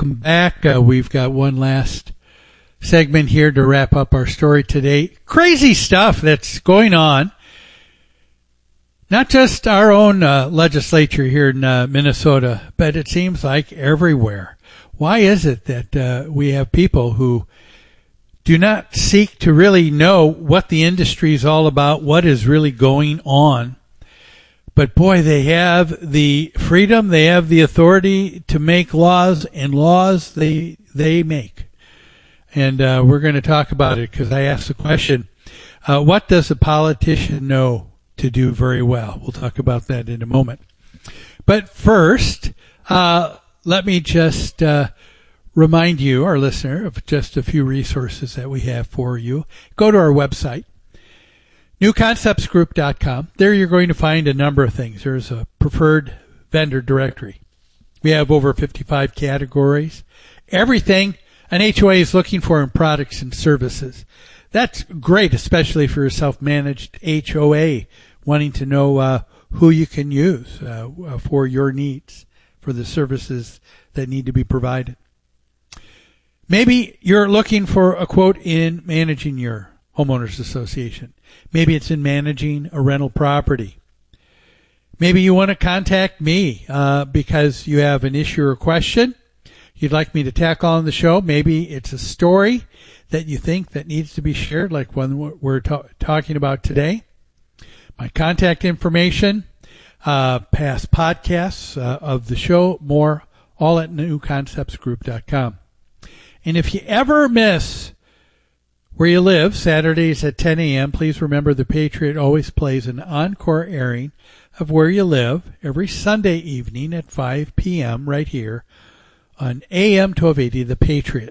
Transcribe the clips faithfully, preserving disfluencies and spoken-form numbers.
welcome back. Uh, we've got one last segment here to wrap up our story today. Crazy stuff that's going on. Not just our own uh, legislature here in uh, Minnesota, but it seems like everywhere. Why is it that uh, we have people who do not seek to really know what the industry is all about, what is really going on? But boy, they have the freedom, they have the authority to make laws, and laws they they make. And uh, we're going to talk about it because I asked the question, uh, what does a politician know to do very well? We'll talk about that in a moment. But first, uh, let me just uh, remind you, our listener, of just a few resources that we have for you. Go to our website, new concepts group dot com. There you're going to find a number of things. There's a preferred vendor directory. We have over fifty-five categories. Everything an H O A is looking for in products and services. That's great, especially for a self-managed H O A, wanting to know uh, who you can use uh, for your needs, for the services that need to be provided. Maybe you're looking for a quote in managing your homeowners association. Maybe it's in managing a rental property. Maybe you want to contact me uh, because you have an issue or question you'd like me to tackle on the show. Maybe it's a story that you think that needs to be shared, like one we're ta- talking about today. My contact information, uh, past podcasts uh, of the show, more, all at new concepts group dot com. And if you ever miss where you live, Saturdays at ten a.m., please remember the Patriot always plays an encore airing of Where You Live every Sunday evening at five p.m. right here on A M twelve eighty, The Patriot.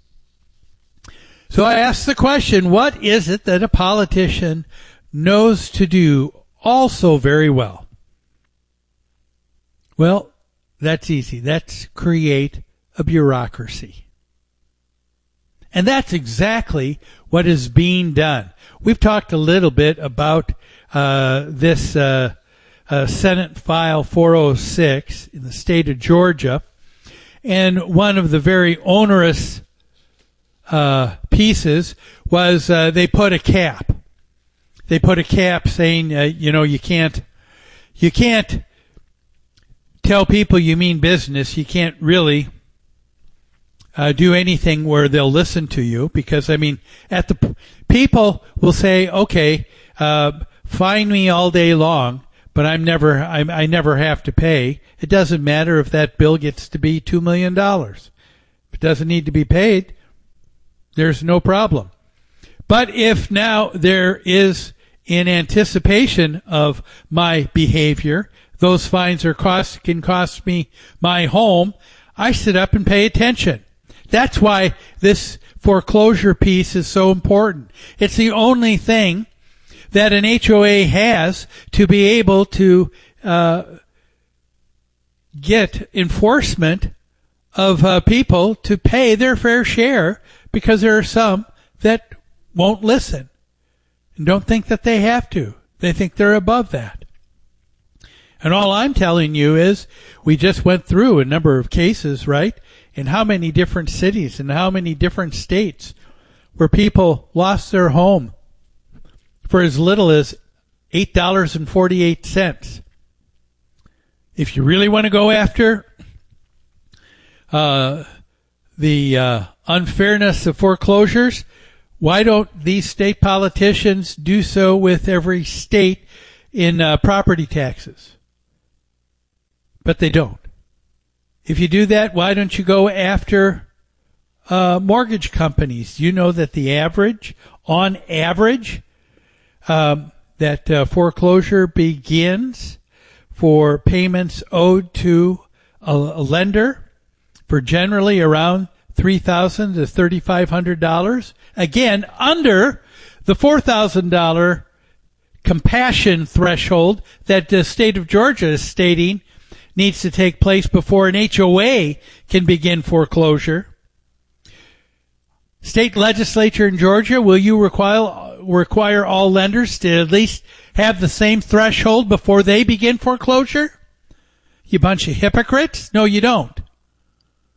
So I asked the question, what is it that a politician knows to do also very well? Well, that's easy. That's create a bureaucracy. And that's exactly what is being done. We've talked a little bit about uh, this uh, uh, Senate File four oh six in the state of Georgia. And one of the very onerous uh, pieces was uh, they put a cap. They put a cap saying, uh, you know, you can't, you can't tell people you mean business. You can't really uh, do anything where they'll listen to you because, I mean, at the people will say, okay, uh, fine me all day long, but I'm never, I'm, I never have to pay. It doesn't matter if that bill gets to be two million dollars. If it doesn't need to be paid, there's no problem. But if now there is, in anticipation of my behavior, those fines or costs can cost me my home, I sit up and pay attention. That's why this foreclosure piece is so important. It's the only thing that an H O A has to be able to uh, get enforcement of uh, people to pay their fair share, because there are some that won't listen and don't think that they have to. They think they're above that. And all I'm telling you is we just went through a number of cases, right? In how many different cities and how many different states where people lost their home for as little as eight dollars and forty-eight cents. If you really want to go after uh, the uh, unfairness of foreclosures, why don't these state politicians do so with every state in uh, property taxes? But they don't. If you do that, why don't you go after uh, mortgage companies? You know that the average, on average, um, that uh, foreclosure begins for payments owed to a, a lender for generally around three thousand dollars to three thousand five hundred dollars. Again, under the four thousand dollars compassion threshold that the state of Georgia is stating needs to take place before an H O A can begin foreclosure. State legislature in Georgia, will you require require all lenders to at least have the same threshold before they begin foreclosure? You bunch of hypocrites? No, you don't.